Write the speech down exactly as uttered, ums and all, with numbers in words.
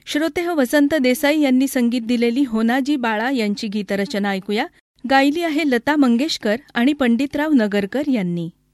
श्रोते हो, वसंत देसाई यांनी संगीत दिलेली होनाजी बाळा यांची गीतरचना ऐकूया. गायली आहे लता मंगेशकर आणि पंडितराव नगरकर यांनी.